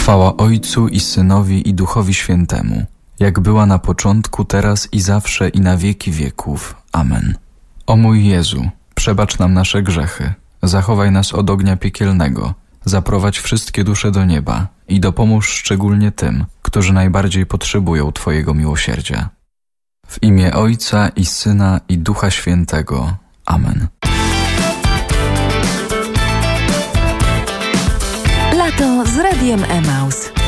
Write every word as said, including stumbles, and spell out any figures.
Chwała Ojcu i Synowi i Duchowi Świętemu, jak była na początku, teraz i zawsze i na wieki wieków. Amen. O mój Jezu, przebacz nam nasze grzechy, zachowaj nas od ognia piekielnego, zaprowadź wszystkie dusze do nieba i dopomóż szczególnie tym, którzy najbardziej potrzebują Twojego miłosierdzia. W imię Ojca i Syna i Ducha Świętego. Amen. Lato z Radiem Emaus.